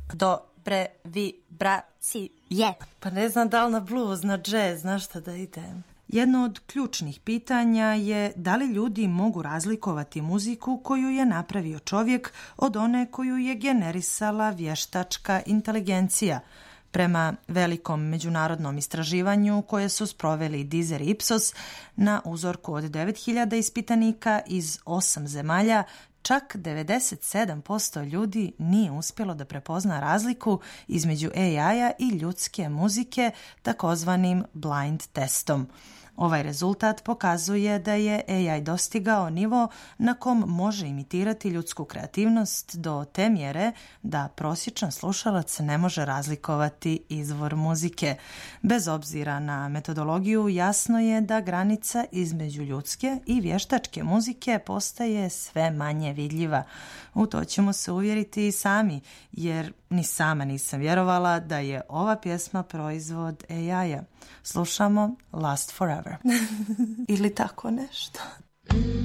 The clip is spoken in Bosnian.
Dobre vibracije. Pa ne znam da li na blues, na jazz, na šta da idem. Jedno od ključnih pitanja je da li ljudi mogu razlikovati muziku koju je napravio čovjek od one koju je generisala vještačka inteligencija. Prema velikom međunarodnom istraživanju koje su sproveli Deezer i Ipsos na uzorku od 9000 ispitanika iz 8 zemalja, čak 97% ljudi nije uspjelo da prepozna razliku između AI-a i ljudske muzike, takozvanim blind testom. Ovaj rezultat pokazuje da je AI dostigao nivo na kom može imitirati ljudsku kreativnost do te mjere da prosječan slušalac ne može razlikovati izvor muzike. Bez obzira na metodologiju, jasno je da granica između ljudske i vještačke muzike postaje sve manje vidljiva. U to ćemo se uvjeriti i sami, jer ni sama nisam vjerovala da je ova pjesma proizvod AI-a. Slušamo Last Forever. Ili tako nešto.